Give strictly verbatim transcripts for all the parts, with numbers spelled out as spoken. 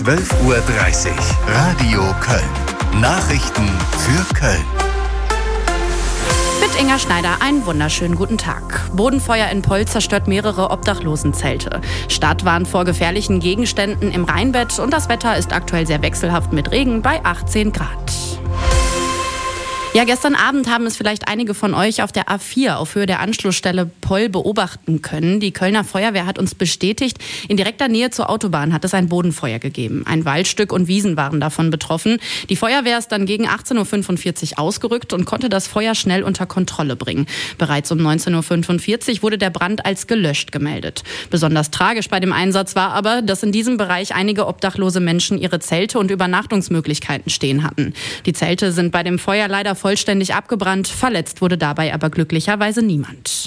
zwölf Uhr dreißig. Radio Köln. Nachrichten für Köln. Mit Inga Schneider einen wunderschönen guten Tag. Bodenfeuer in Poll zerstört mehrere Obdachlosenzelte. Stadt warnt vor gefährlichen Gegenständen im Rheinbett und das Wetter ist aktuell sehr wechselhaft mit Regen bei achtzehn Grad. Ja, gestern Abend haben es vielleicht einige von euch auf der A vier auf Höhe der Anschlussstelle Poll beobachten können. Die Kölner Feuerwehr hat uns bestätigt, in direkter Nähe zur Autobahn hat es ein Bodenfeuer gegeben. Ein Waldstück und Wiesen waren davon betroffen. Die Feuerwehr ist dann gegen achtzehn Uhr fünfundvierzig ausgerückt und konnte das Feuer schnell unter Kontrolle bringen. Bereits um neunzehn Uhr fünfundvierzig wurde der Brand als gelöscht gemeldet. Besonders tragisch bei dem Einsatz war aber, dass in diesem Bereich einige obdachlose Menschen ihre Zelte und Übernachtungsmöglichkeiten stehen hatten. Die Zelte sind bei dem Feuer leider vollständig abgebrannt. Verletzt wurde dabei aber glücklicherweise niemand.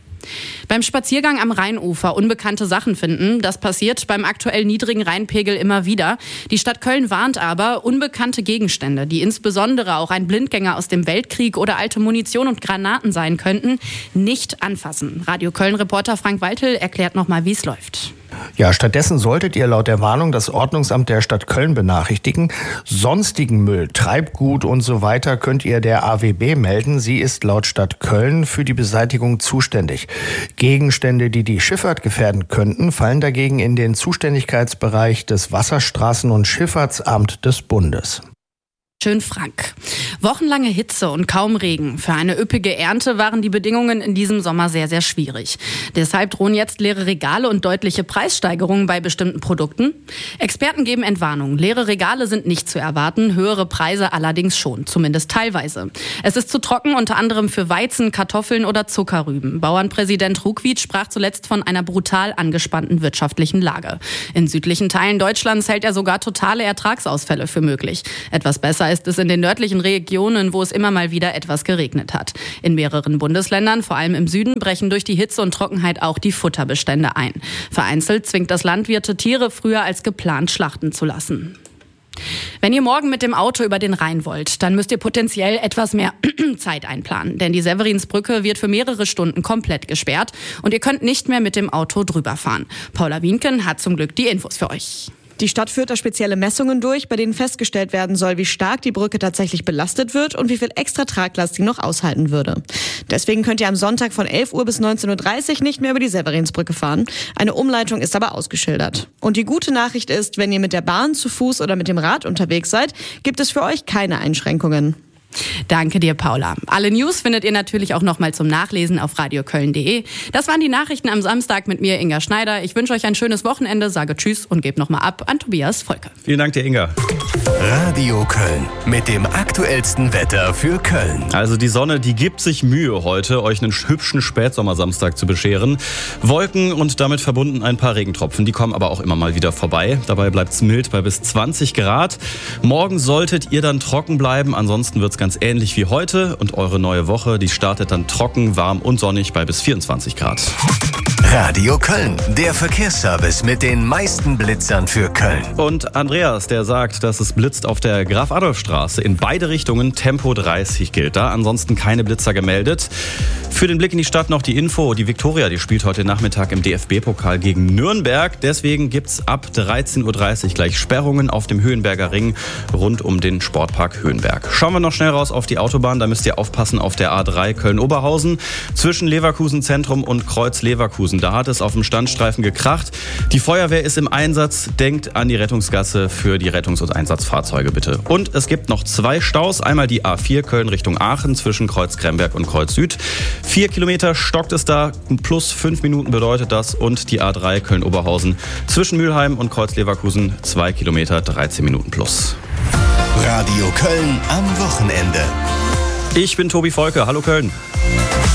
Beim Spaziergang am Rheinufer unbekannte Sachen finden, das passiert beim aktuell niedrigen Rheinpegel immer wieder. Die Stadt Köln warnt aber, unbekannte Gegenstände, die insbesondere auch ein Blindgänger aus dem Weltkrieg oder alte Munition und Granaten sein könnten, nicht anfassen. Radio Köln-Reporter Frank Waltel erklärt nochmal, wie es läuft. Ja, stattdessen solltet ihr laut der Warnung das Ordnungsamt der Stadt Köln benachrichtigen. Sonstigen Müll, Treibgut und so weiter könnt ihr der A W B melden. Sie ist laut Stadt Köln für die Beseitigung zuständig. Gegenstände, die die Schifffahrt gefährden könnten, fallen dagegen in den Zuständigkeitsbereich des Wasserstraßen- und Schifffahrtsamt des Bundes. Schön Frank. Wochenlange Hitze und kaum Regen. Für eine üppige Ernte waren die Bedingungen in diesem Sommer sehr, sehr schwierig. Deshalb drohen jetzt leere Regale und deutliche Preissteigerungen bei bestimmten Produkten. Experten geben Entwarnung. Leere Regale sind nicht zu erwarten, höhere Preise allerdings schon, zumindest teilweise. Es ist zu trocken, unter anderem für Weizen, Kartoffeln oder Zuckerrüben. Bauernpräsident Ruckwied sprach zuletzt von einer brutal angespannten wirtschaftlichen Lage. In südlichen Teilen Deutschlands hält er sogar totale Ertragsausfälle für möglich. Etwas besser ist es in den nördlichen Regionen, wo es immer mal wieder etwas geregnet hat. In mehreren Bundesländern, vor allem im Süden, brechen durch die Hitze und Trockenheit auch die Futterbestände ein. Vereinzelt zwingt das Landwirte, Tiere früher als geplant schlachten zu lassen. Wenn ihr morgen mit dem Auto über den Rhein wollt, dann müsst ihr potenziell etwas mehr Zeit einplanen. Denn die Severinsbrücke wird für mehrere Stunden komplett gesperrt und ihr könnt nicht mehr mit dem Auto drüber fahren. Paula Wienken hat zum Glück die Infos für euch. Die Stadt führt da spezielle Messungen durch, bei denen festgestellt werden soll, wie stark die Brücke tatsächlich belastet wird und wie viel extra Traglast sie noch aushalten würde. Deswegen könnt ihr am Sonntag von elf Uhr bis neunzehn Uhr dreißig nicht mehr über die Severinsbrücke fahren. Eine Umleitung ist aber ausgeschildert. Und die gute Nachricht ist, wenn ihr mit der Bahn, zu Fuß oder mit dem Rad unterwegs seid, gibt es für euch keine Einschränkungen. Danke dir, Paula. Alle News findet ihr natürlich auch nochmal zum Nachlesen auf radioköln punkt de. Das waren die Nachrichten am Samstag mit mir, Inga Schneider. Ich wünsche euch ein schönes Wochenende, sage Tschüss und gebe nochmal ab an Tobias Volke. Vielen Dank dir, Inga. Radio Köln mit dem aktuellsten Wetter für Köln. Also die Sonne, die gibt sich Mühe heute, euch einen hübschen Spätsommersamstag zu bescheren. Wolken und damit verbunden ein paar Regentropfen, die kommen aber auch immer mal wieder vorbei. Dabei bleibt es mild bei bis zwanzig Grad. Morgen solltet ihr dann trocken bleiben, ansonsten wird es ganz ähnlich wie heute und eure neue Woche, die startet dann trocken, warm und sonnig bei bis vierundzwanzig Grad. Radio Köln, der Verkehrsservice mit den meisten Blitzern für Köln. Und Andreas, der sagt, dass es blitzt auf der Graf-Adolf-Straße. In beide Richtungen Tempo dreißig gilt da, ansonsten keine Blitzer gemeldet. Für den Blick in die Stadt noch die Info. Die Viktoria, die spielt heute Nachmittag im D F B-Pokal gegen Nürnberg. Deswegen gibt's ab dreizehn Uhr dreißig gleich Sperrungen auf dem Höhenberger Ring rund um den Sportpark Höhenberg. Schauen wir noch schnell raus auf die Autobahn. Da müsst ihr aufpassen auf der A drei Köln-Oberhausen zwischen Leverkusen Zentrum und Kreuz Leverkusen. Da hat es auf dem Standstreifen gekracht. Die Feuerwehr ist im Einsatz. Denkt an die Rettungsgasse für die Rettungs- und Einsatzfahrzeuge bitte. Und es gibt noch zwei Staus. Einmal die A vier Köln Richtung Aachen zwischen Kreuz Kremberg und Kreuz Süd. Vier Kilometer stockt es da. Plus fünf Minuten bedeutet das. Und die A drei Köln-Oberhausen zwischen Mülheim und Kreuz Leverkusen. Zwei Kilometer, dreizehn Minuten plus. Radio Köln am Wochenende. Ich bin Tobi Volke. Hallo Köln.